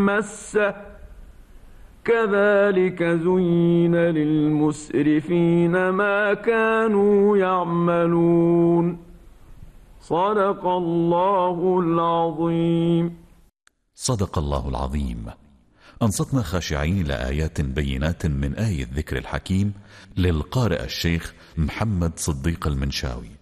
مسه كذلك زين للمسرفين ما كانوا يعملون. صدق الله العظيم. صدق الله العظيم. أنصتنا خاشعين لآيات بينات من آية الذكر الحكيم للقارئ الشيخ محمد صديق المنشاوي.